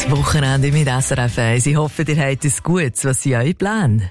Das Wochenende mit SRF 1. Ich hoffe, ihr habt es gut. Was sind eure Pläne?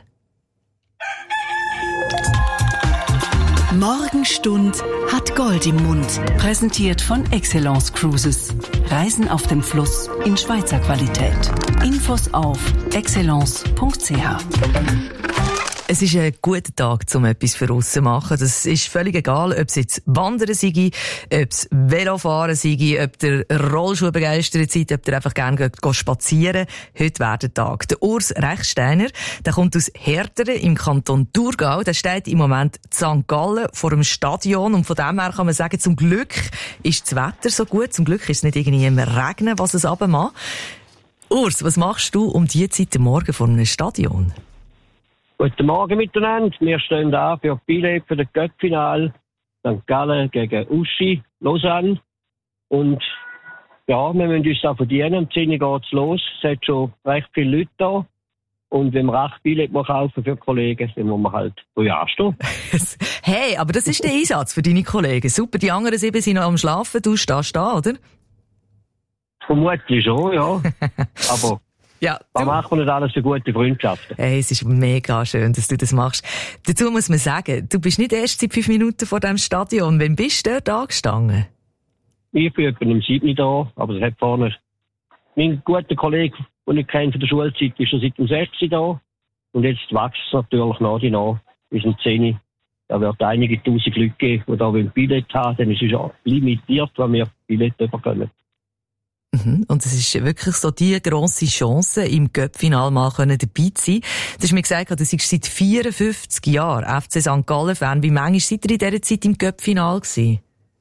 Morgenstund hat Gold im Mund. Präsentiert von Excellence Cruises. Reisen auf dem Fluss in Schweizer Qualität. Infos auf excellence.ch. Es ist ein guter Tag, um etwas für uns zu machen. Das ist völlig egal, ob es jetzt Wandern sei, ob es Velofahren sei, ob der Rollschuh begeistert seid, ob ihr einfach gerne spazieren geht. Heute wäre der Tag. Der Urs Rechsteiner, der kommt aus Herderen im Kanton Thurgau. Der steht im Moment in St. Gallen vor dem Stadion. Und von dem her kann man sagen, zum Glück ist das Wetter so gut. Zum Glück ist es nicht irgendwie im Regnen, was es runtermacht. Urs, was machst du um diese Zeit am Morgen vor einem Stadion? Guten Morgen miteinander. Wir stehen da für Billett für das Cup-Final. St. Gallen gegen Uschi, Lausanne. Und ja, wir müssen uns da verdienen. Um 10 Uhr geht's los. Es hat schon recht viele Leute da. Und wenn wir 8 Billett kaufen für Kollegen, dann muss man halt früh anstehen. Hey, aber das ist der Einsatz für deine Kollegen. Super, die anderen 7 sind noch am Schlafen. Du stehst da, oder? Vermutlich schon, ja. Aber ja, da macht man nicht alles für gute Freundschaften. Hey, es ist mega schön, dass du das machst. Dazu muss man sagen, du bist nicht erst seit 5 Minuten vor dem Stadion. Wann bist du dort angestanden? Ich bin etwa um 7 da, aber das hat vorne mein guter Kollege, den ich kenne von der Schulzeit, ist schon seit dem 6 da. Und jetzt wächst es natürlich nach bis um 10. Da wird einige tausend Leute geben, die da ein Billett haben. Dann ist es ja limitiert, wenn wir Billett bekommen. Und es ist wirklich so die grosse Chance, im Cup-Final mal dabei zu sein. Du hast mir gesagt, du bist seit 54 Jahren FC St. Gallen-Fan. Wie manchmal seid ihr in dieser Zeit im Cup-Final gewesen?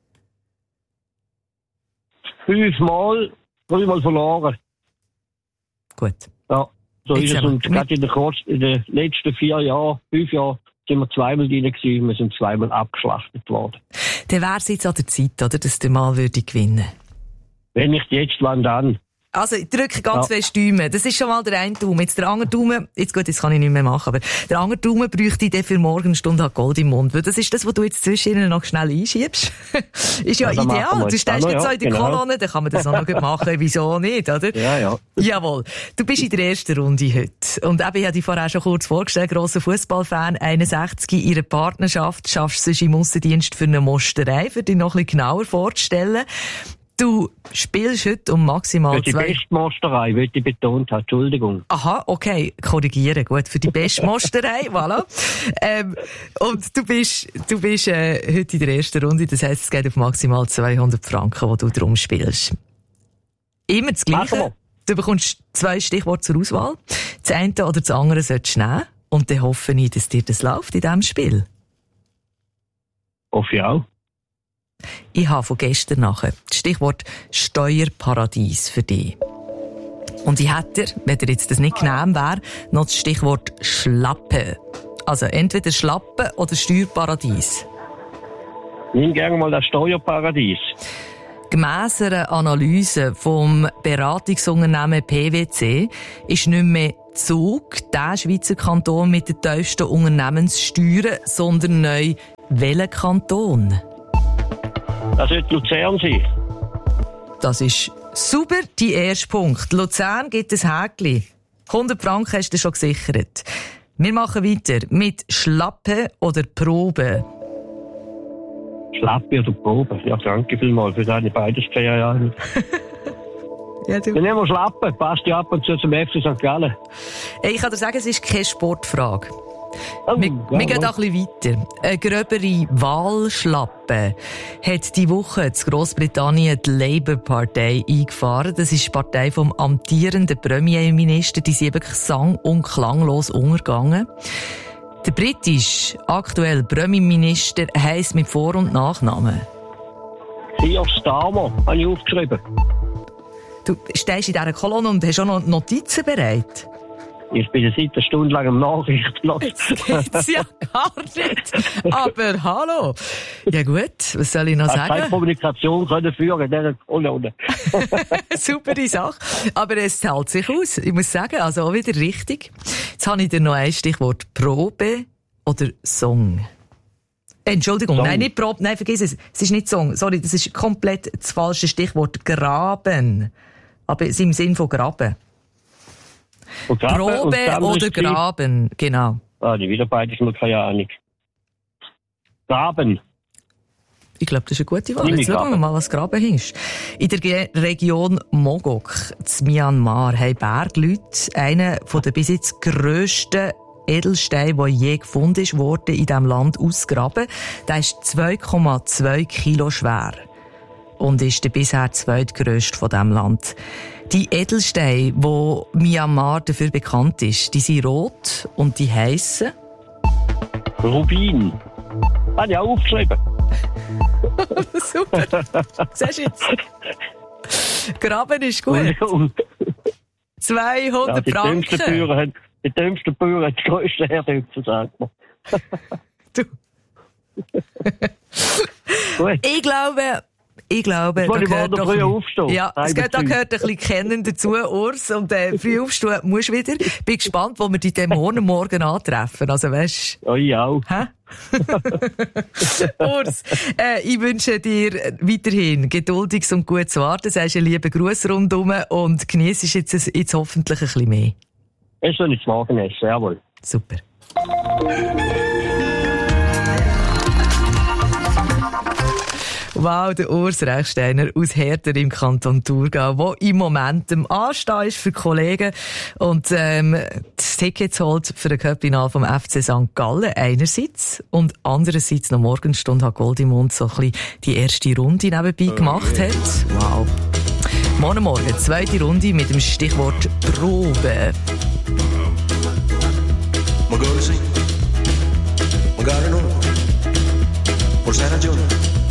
5-mal, 3-mal verloren. Gut. Ja, so ist es. Und gerade in den letzten 4 Jahren, 5 Jahren, sind wir 2-mal drin gewesen. Wir sind 2-mal abgeschlachtet worden. Dann wäre es jetzt an der Zeit, oder, dass ihr mal gewinnen würdet. Wenn nicht jetzt, wann dann? Also, ich drücke ganz fest Daumen. Das ist schon mal der eine Daumen. Jetzt der andere Daumen, jetzt kann ich nicht mehr machen, aber der andere Daumen bräuchte ich dann für Morgenstunde Gold im Mund. Weil das ist das, was du jetzt zwischen ihnen noch schnell einschiebst. Ist ja ideal. Du stehst jetzt so in der Kolonne, dann kann man das auch noch gut machen. Wieso nicht, oder? Ja. Jawohl. Du bist in der ersten Runde heute. Und eben, ich habe dich vorher schon kurz vorgestellt, grosser Fußballfan, 61, in ihrer Partnerschaft, schaffst du es im Aussendienst für eine Mosterei, für dich noch ein bisschen genauer vorzustellen. Du spielst heute um maximal 2... Für die beste Mosterei, wie ich betont habe. Entschuldigung. Aha, okay. Korrigieren. Gut. Für die beste Mosterei. Voilà. Und du bist heute in der ersten Runde. Das heisst, es geht auf maximal 200 Franken, die du drum spielst. Immer das Gleiche. Du bekommst 2 Stichworte zur Auswahl. Das eine oder das andere solltest du nehmen. Und dann hoffe ich, dass dir das läuft in diesem Spiel. Hoffe ich auch. Ich habe von gestern nachher das Stichwort Steuerparadies für dich. Und ich hätte, wenn dir jetzt das nicht genehm wäre, noch das Stichwort Schlappe. Also entweder Schlappe oder Steuerparadies. Nimm gerne mal das Steuerparadies. Gemäss einer Analyse vom Beratungsunternehmen PwC ist nicht mehr Zug der Schweizer Kanton mit den tiefsten Unternehmenssteuern, sondern neu welcher Kanton? Das sollte Luzern sein. Das ist super, dein erster Punkt. Luzern gibt ein Häkchen. 100 Franken hast du schon gesichert. Wir machen weiter mit Schlappe oder Probe. Schlappe oder Probe? Ja, danke vielmals. Wir haben beides 10 Jahre. Ja, dann nehmen wir Schlappe. Passt ja ab und zu zum FC St. Gallen. Ich kann dir sagen, es ist keine Sportfrage. Wir gehen auch ein bisschen weiter. Eine gröbere Wahlschlappe hat die Woche in Grossbritannien die Labour-Partei eingefahren. Das ist die Partei vom amtierenden Premierminister. Die sind wirklich sang- und klanglos untergegangen. Der britische aktuelle Premierminister heisst mit Vor- und Nachnamen. Keir Starmer, habe ich aufgeschrieben. Du stehst in dieser Kolonne und hast auch noch Notizen bereit. Ich bin seit einer Stunde lang am Nachrichten. Jetzt geht's ja gar nicht. Aber hallo. Ja gut, was soll ich noch sagen? Keine Kommunikation können führen in dieser Kolonne. Supere Sache. Aber es zahlt sich aus. Ich muss sagen, also auch wieder richtig. Jetzt habe ich dir noch ein Stichwort. Probe oder Song? Entschuldigung, Song. Nein, nicht Probe, nein, vergiss es. Es ist nicht Song. Sorry, das ist komplett das falsche Stichwort. Graben. aber im Sinn von Graben. Und Graben Probe oder Graben, genau. Die wieder beide ist mir keine Ahnung. Graben. Ich glaube, das ist eine gute Wahl. Jetzt schauen wir mal, was Graben ist. In der Region Mogok, in Myanmar, haben Bergleute einen der bis jetzt grössten Edelsteine, der je gefunden wurde, in diesem Land ausgraben. Der ist 2,2 Kilo schwer und ist der bisher zweitgrösste von diesem Land. Die Edelsteine, die Myanmar dafür bekannt ist, die sind rot und die heissen Rubin. Habe ich auch aufgeschrieben. Super. Siehst du jetzt? Graben ist gut. 200 Franken. Die dümmsten Bauern haben die grössten Herdöpfe, sagt man. Du. Ich glaube, da gehört doch da gehört ein bisschen Kennen dazu, Urs. Und früh aufstehen musst du wieder. Bin gespannt, wo wir die Dämonen morgen antreffen. Also, weißt du? Ich auch. Hä? Urs, ich wünsche dir weiterhin geduldiges und gutes Warten. Sagst einen lieben Gruß rundum und genießt jetzt hoffentlich ein bisschen mehr. Es soll nicht morgen essen, jawohl. Super. Wow, der Urs Rechsteiner aus Herter im Kanton Thurgau, der im Moment am Anstehen ist für Kollegen und das Ticket holt für den Cup-Final vom FC St. Gallen einerseits und andererseits noch Morgenstunde hat Goldimund so ein bisschen die erste Runde nebenbei gemacht hat. Wow. Morgen, zweite Runde mit dem Stichwort Probe. Magari sì, magari no, forse hai ragione.